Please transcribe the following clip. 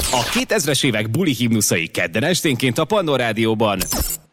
A 2000-es évek buli himnuszai kedden esténként a Pannó Rádióban.